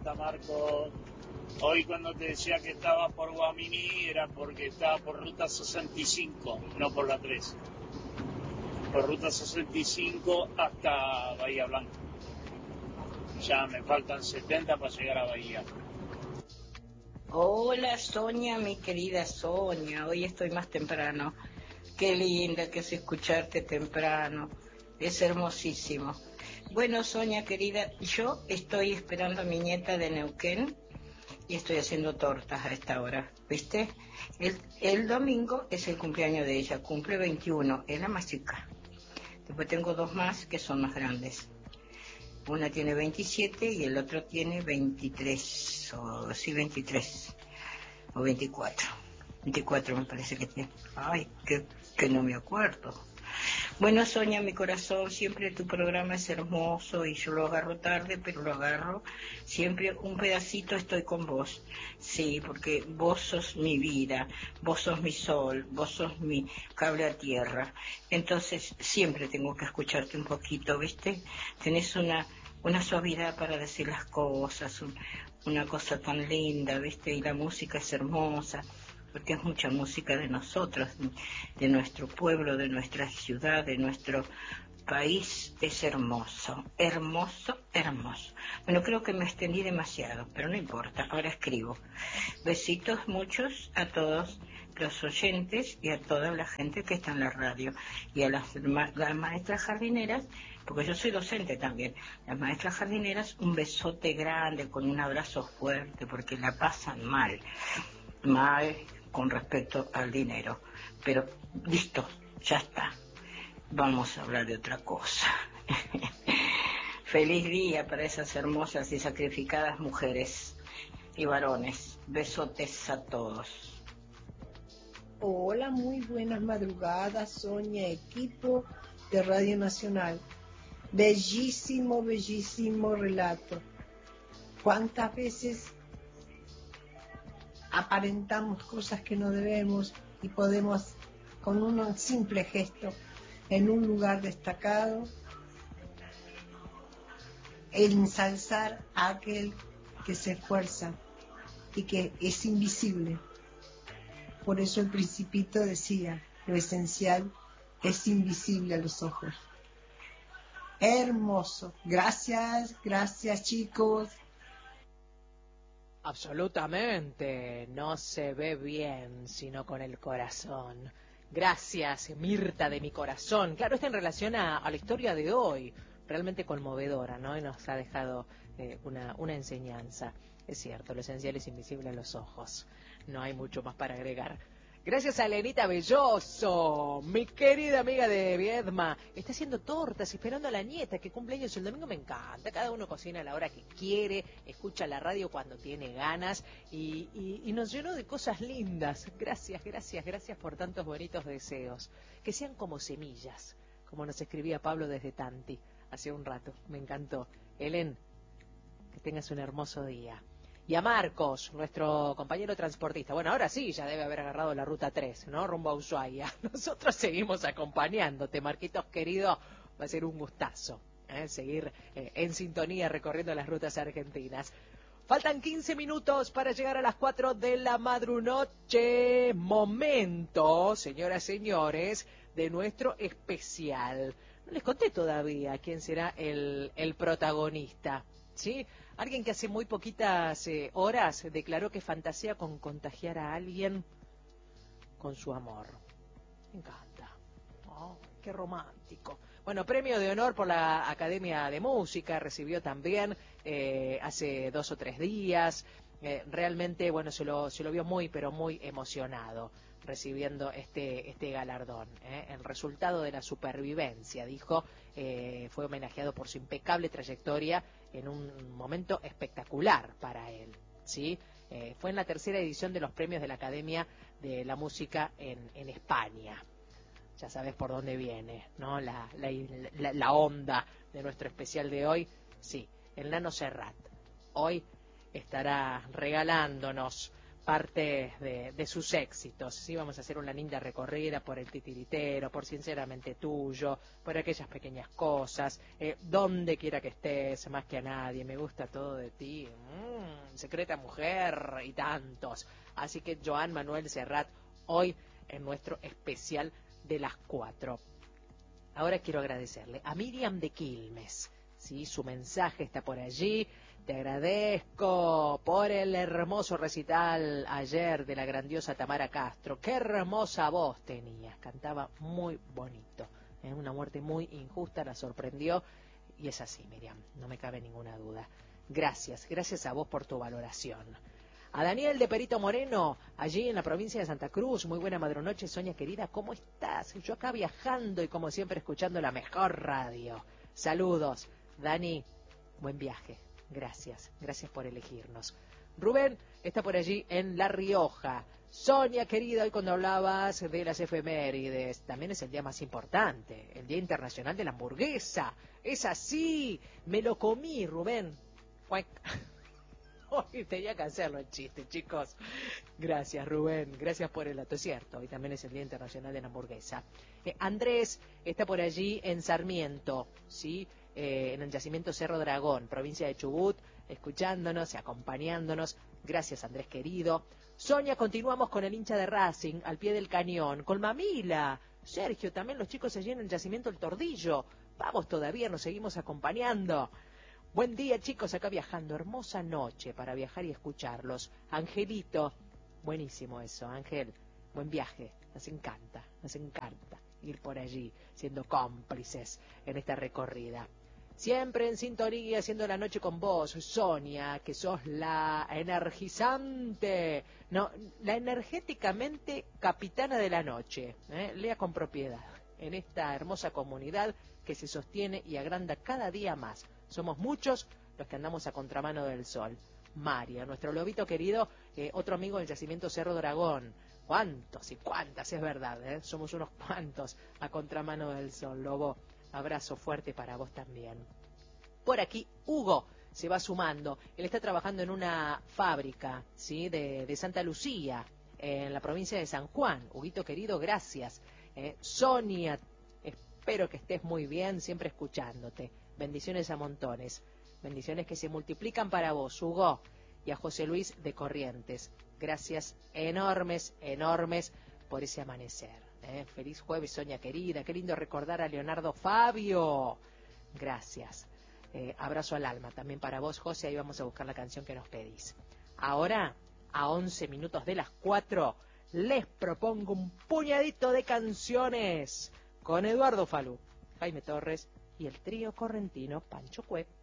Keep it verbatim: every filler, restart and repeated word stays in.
está Marco? Hoy cuando te decía que estaba por Guaminí era porque estaba por ruta sesenta y cinco, no por la tres. Por ruta sesenta y cinco hasta Bahía Blanca. Ya me faltan setenta para llegar a Bahía. Hola Sonia, mi querida Sonia, hoy estoy más temprano. Qué linda que es escucharte temprano, es hermosísimo. Bueno Sonia querida, yo estoy esperando a mi nieta de Neuquén y estoy haciendo tortas a esta hora, ¿viste? El, el domingo es el cumpleaños de ella, cumple veintiuno, es la más chica. Después tengo dos más que son más grandes. Una tiene veintisiete y el otro tiene veintitrés, o sí, veintitrés, o veinticuatro. veinticuatro me parece que tiene. Ay, que, que no me acuerdo. Bueno, Sonia, mi corazón, siempre tu programa es hermoso y yo lo agarro tarde, pero lo agarro. Siempre un pedacito estoy con vos. Sí, porque vos sos mi vida, vos sos mi sol, vos sos mi cable a tierra. Entonces, siempre tengo que escucharte un poquito, ¿viste? Tenés una, una suavidad para decir las cosas, un, una cosa tan linda, ¿viste? Y la música es hermosa, porque es mucha música de nosotros, de nuestro pueblo, de nuestra ciudad, de nuestro país. Es hermoso, hermoso, hermoso. Bueno, creo que me extendí demasiado, pero no importa, ahora escribo. Besitos muchos a todos los oyentes y a toda la gente que está en la radio y a las, ma las maestras jardineras, porque yo soy docente también, las maestras jardineras, un besote grande con un abrazo fuerte, porque la pasan mal, mal con respecto al dinero. Pero listo, ya está, vamos a hablar de otra cosa. Feliz día para esas hermosas y sacrificadas mujeres y varones. Besotes a todos. Hola, muy buenas madrugadas, Sonia, equipo de Radio Nacional. Bellísimo, bellísimo relato. ¿Cuántas veces aparentamos cosas que no debemos y podemos, con un simple gesto, en un lugar destacado, ensalzar a aquel que se esfuerza y que es invisible? Por eso el Principito decía, lo esencial es invisible a los ojos. Hermoso. Gracias, gracias chicos. Absolutamente, no se ve bien sino con el corazón. Gracias, Mirta de mi corazón. Claro, está en relación a, a la historia de hoy, realmente conmovedora, ¿no? Y nos ha dejado eh, una, una enseñanza. Es cierto, lo esencial es invisible a los ojos. No hay mucho más para agregar. Gracias a Elenita Belloso, mi querida amiga de Viedma. Está haciendo tortas, esperando a la nieta que cumple años el domingo. Me encanta, cada uno cocina a la hora que quiere, escucha la radio cuando tiene ganas y, y, y nos llenó de cosas lindas. Gracias, gracias, gracias por tantos bonitos deseos. Que sean como semillas, como nos escribía Pablo desde Tanti hace un rato. Me encantó. Helen, que tengas un hermoso día. Y a Marcos, nuestro compañero transportista. Bueno, ahora sí, ya debe haber agarrado la ruta tres, ¿no? Rumbo a Ushuaia. Nosotros seguimos acompañándote, Marquitos querido. Va a ser un gustazo, ¿eh? Seguir eh, en sintonía recorriendo las rutas argentinas. Faltan quince minutos para llegar a las cuatro de la madrunoche. Momento, señoras y señores, de nuestro especial. No les conté todavía quién será el, el protagonista, ¿sí? Alguien que hace muy poquitas eh, horas declaró que fantasea con contagiar a alguien con su amor. Me encanta. Oh, qué romántico. Bueno, premio de honor por la Academia de Música recibió también eh, hace dos o tres días. Eh, realmente, bueno, se lo, se lo vio muy, pero muy emocionado recibiendo este, este galardón. ¿eh? El resultado de la supervivencia, dijo, eh, fue homenajeado por su impecable trayectoria en un momento espectacular para él, ¿sí? Eh, fue en la tercera edición de los premios de la Academia de la Música en, en España. Ya sabes por dónde viene, ¿no? La, la, la, la onda de nuestro especial de hoy. Sí, el Nano Serrat. Hoy estará regalándonos parte de, de sus éxitos. Sí, vamos a hacer una linda recorrida por el titiritero, por Sinceramente Tuyo, por aquellas pequeñas cosas, eh, donde quiera que estés, más que a nadie, me gusta todo de ti, mmm, Secreta Mujer y tantos. Así que Joan Manuel Serrat, hoy en nuestro especial de las cuatro. Ahora quiero agradecerle a Miriam de Quilmes, ¿sí? Su mensaje está por allí. Te agradezco por el hermoso recital ayer de la grandiosa Tamara Castro. Qué hermosa voz tenías, cantaba muy bonito. ¿eh? Una muerte muy injusta, la sorprendió y es así, Miriam, no me cabe ninguna duda. Gracias, gracias a vos por tu valoración. A Daniel de Perito Moreno, allí en la provincia de Santa Cruz, muy buena madronoche, Sonia querida, ¿cómo estás? Yo acá viajando y como siempre escuchando la mejor radio. Saludos, Dani, buen viaje. Gracias, gracias por elegirnos. Rubén está por allí en La Rioja. Sonia, querida, hoy cuando hablabas de las efemérides, también es el día más importante, el Día Internacional de la Hamburguesa. Es así, me lo comí, Rubén. Hoy tenía que hacerlo el chiste, chicos. Gracias, Rubén, gracias por el dato, es cierto. Hoy también es el Día Internacional de la Hamburguesa. Eh, Andrés está por allí en Sarmiento, ¿sí? Eh, en el yacimiento Cerro Dragón, provincia de Chubut, escuchándonos y acompañándonos. Gracias, Andrés querido. Sonia, continuamos con el hincha de Racing, al pie del cañón, con Mamila. Sergio, también los chicos allí en el yacimiento El Tordillo. Vamos todavía, nos seguimos acompañando. Buen día, chicos, acá viajando. Hermosa noche para viajar y escucharlos. Angelito, buenísimo eso, Ángel. Buen viaje, nos encanta, nos encanta ir por allí, siendo cómplices en esta recorrida. Siempre en sintonía, haciendo la noche con vos, Sonia, que sos la energizante, no, la energéticamente capitana de la noche. ¿eh? Lea con propiedad, en esta hermosa comunidad que se sostiene y agranda cada día más. Somos muchos los que andamos a contramano del sol. María, nuestro lobito querido, eh, otro amigo del yacimiento Cerro Dragón. ¿Cuántos y cuántas? Es verdad, ¿eh? Somos unos cuantos a contramano del sol, Lobo. Abrazo fuerte para vos también. Por aquí, Hugo se va sumando. Él está trabajando en una fábrica, ¿sí? de, de Santa Lucía, en la provincia de San Juan. Huguito querido, gracias. Eh, Sonia, espero que estés muy bien, siempre escuchándote. Bendiciones a montones. Bendiciones que se multiplican para vos, Hugo, y a José Luis de Corrientes. Gracias enormes, enormes por ese amanecer. ¿eh? Feliz jueves, Sonia querida. Qué lindo recordar a Leonardo Fabio. Gracias. Eh, abrazo al alma también para vos, José. Ahí vamos a buscar la canción que nos pedís. Ahora, a once minutos de las cuatro, les propongo un puñadito de canciones con Eduardo Falú, Jaime Torres y el trío correntino Pancho Cue.